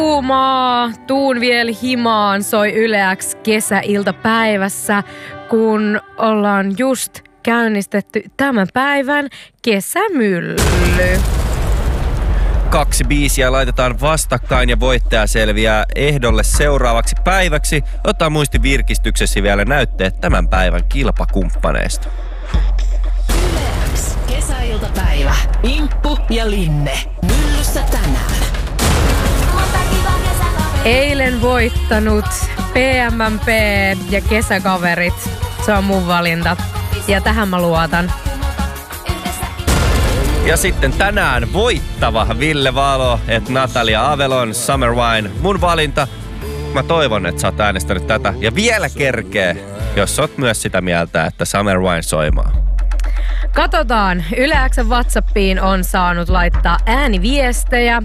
Kuumaa, tuun vielä himaan soi Yle X kesäiltapäivässä, kun ollaan just käynnistetty tämän päivän kesämylly. 2 biisiä laitetaan vastakkain ja voittaja selviää ehdolle seuraavaksi päiväksi. Ota muisti virkistyksesi vielä näytteet tämän päivän kilpakumppaneista. Yle X kesäiltapäivä. Imppu ja Linne. Myllyssä tänään. Eilen voittanut PMMP ja kesäkaverit. Se on mun valinta. Ja tähän mä luotan. Ja sitten tänään voittava Ville Valo, et Natalia Avelon, Summer Wine. Mun valinta. Mä toivon, että sä oot äänestänyt tätä. Ja vielä kerkee, jos oot myös sitä mieltä, että Summer Wine soimaa. Katsotaan. Yle X:n WhatsAppiin on saanut laittaa ääniviestejä.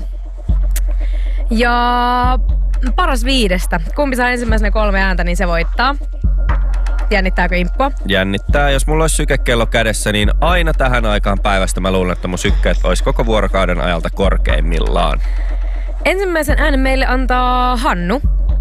Ja paras 5. Kumpi saa ensimmäisenä 3 ääntä, niin se voittaa. Jännittääkö Imppo? Jännittää. Jos mulla olisi sykekello kädessä, niin aina tähän aikaan päivästä mä luulen, että mun sykkeet olisi koko vuorokauden ajalta korkeimmillaan. Ensimmäisen äänen meille antaa Hannu.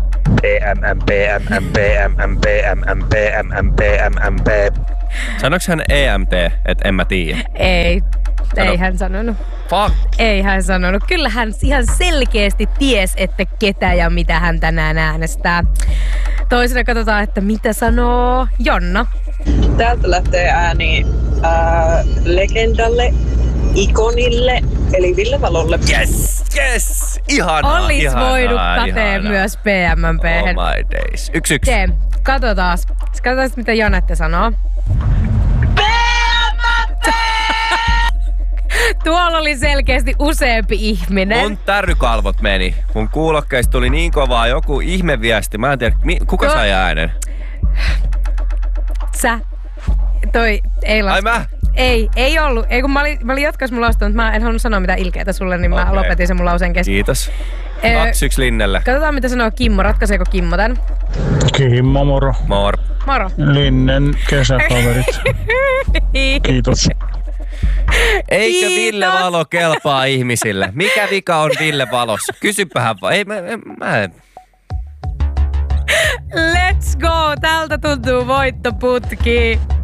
Sanoiko hän EMT, että en mä tiedä? Ei. Ei hän sanonut. Fuck. Ei hän sanonut. Kyllä hän ihan selkeästi ties, että ketä ja mitä hän tänään äänestää. Toisena katsotaan, että mitä sanoo Jonna. Täältä lähtee ääni legendalle, ikonille, eli Ville Valolle. Yes! Ihanaa, Olis voinut kateen myös PMMP. Oh my days. 1-1. Katsotaan, mitä Janette sanoo. Tuolla oli selkeästi useampi ihminen. Mun tärrykalvot meni. Mun kuulokkeista tuli niin kovaa joku ihmeviesti. Mä en tiedä, kuka sai äänen? Sä. Toi ei lasku. Ai mä? Ei ollut. Ei kun mä olin jatkas mun lausta, mutta mä en halunnut sanoa mitään ilkeätä sulle, niin mä lopetin sen mun lauseen kesken. Kiitos. 2-1 Linnelle. Katsotaan mitä sanoo Kimmo. Ratkaiseeko Kimmo tän? Kimmo, moro. Moro. Linnen kesäkaverit. Kiitos. Eikö Ville Valo kelpaa ihmisille? Mikä vika on Ville Valossa? Kysypähän vaan. Ei, mä en. Let's go! Tältä tuntuu voittoputki.